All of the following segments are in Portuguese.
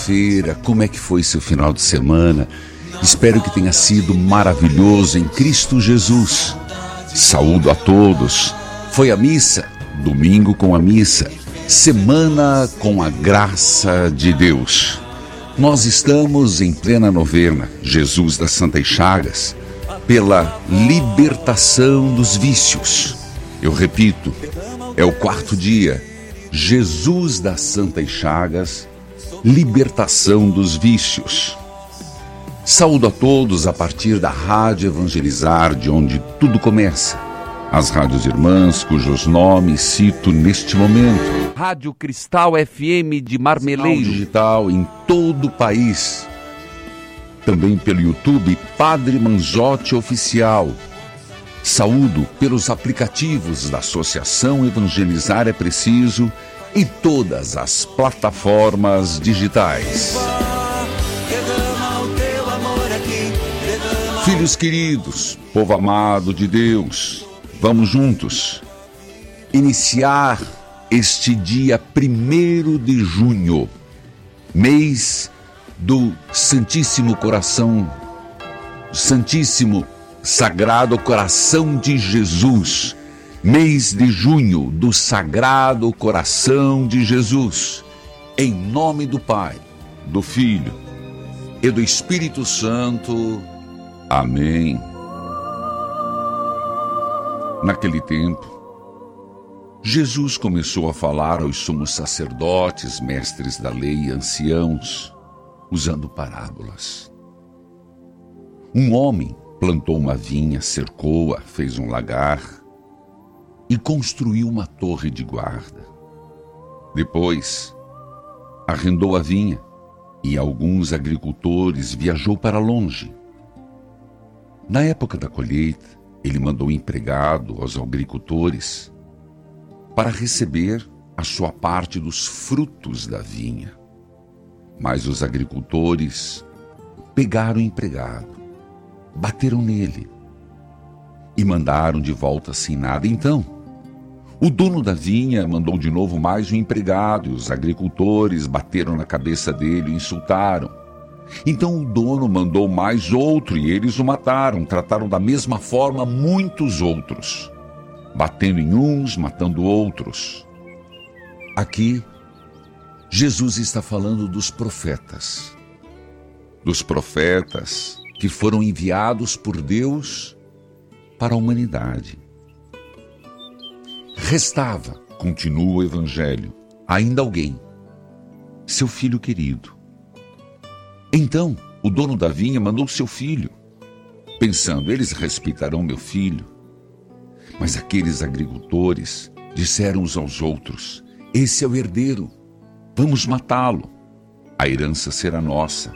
segunda-feira, como é que foi seu final de semana? Espero que tenha sido maravilhoso em Cristo Jesus. Saúdo a todos. Foi a missa, domingo com a missa, semana com a graça de Deus. Nós estamos em plena novena, Jesus das Santas Chagas, pela libertação dos vícios. Eu repito, é o 4º dia, Jesus das Santas Chagas, libertação dos vícios. Saúdo a todos a partir da Rádio Evangelizar, de onde tudo começa. As rádios irmãs, cujos nomes cito neste momento. Rádio Cristal FM de Marmeleiro. Digital em todo o país. Também pelo YouTube, Padre Manzotti Oficial. Saúdo pelos aplicativos da Associação Evangelizar é Preciso e todas as plataformas digitais. Filhos queridos, povo amado de Deus, vamos juntos iniciar este dia 1º de junho, mês do Santíssimo Coração, Santíssimo Sagrado Coração de Jesus, mês de junho do Sagrado Coração de Jesus, em nome do Pai, do Filho e do Espírito Santo. Amém. Naquele tempo, Jesus começou a falar aos sumos sacerdotes, mestres da lei e anciãos, usando parábolas. Um homem plantou uma vinha, cercou-a, fez um lagar e construiu uma torre de guarda. Depois, arrendou a vinha e alguns agricultores viajou para longe. Na época da colheita, ele mandou empregado aos agricultores para receber a sua parte dos frutos da vinha. Mas os agricultores pegaram o empregado, bateram nele e mandaram de volta sem nada. Então, o dono da vinha mandou de novo mais um empregado e os agricultores bateram na cabeça dele e insultaram. Então o dono mandou mais outro e eles o mataram. Trataram da mesma forma muitos outros, batendo em uns, matando outros. Aqui, Jesus está falando dos profetas que foram enviados por Deus para a humanidade. Restava, continua o Evangelho, ainda alguém, seu filho querido. Então, o dono da vinha mandou seu filho, pensando, eles respeitarão meu filho. Mas aqueles agricultores disseram uns aos outros, esse é o herdeiro, vamos matá-lo, a herança será nossa.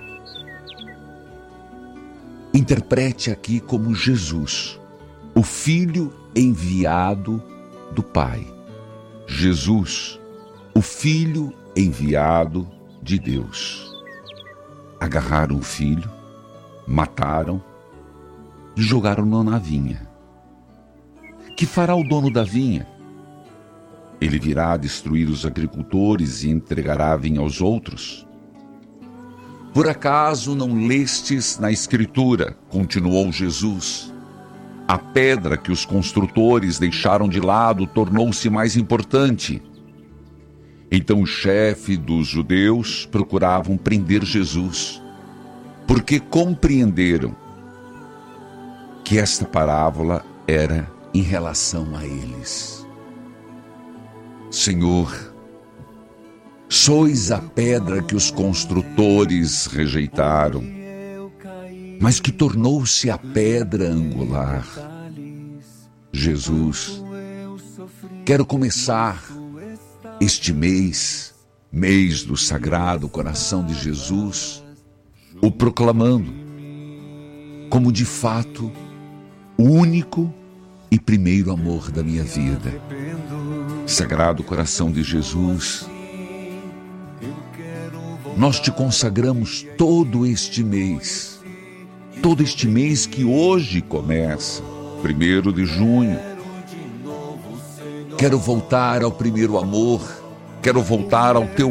Interprete aqui como Jesus, o filho enviado do Pai. Jesus, o filho enviado de Deus. Agarraram o filho, mataram e jogaram-no na vinha. Que fará o dono da vinha? Ele virá destruir os agricultores e entregará a vinha aos outros? Por acaso não lestes na Escritura, continuou Jesus, a pedra que os construtores deixaram de lado tornou-se mais importante. Então o chefe dos judeus procuravam prender Jesus, porque compreenderam que esta parábola era em relação a eles. Senhor, sois a pedra que os construtores rejeitaram, mas que tornou-se a pedra angular. Jesus, quero começar este mês do Sagrado Coração de Jesus, o proclamando como de fato o único e primeiro amor da minha vida. Sagrado Coração de Jesus, nós te consagramos todo este mês que hoje começa, 1º de junho. Quero voltar ao primeiro amor, quero voltar ao teu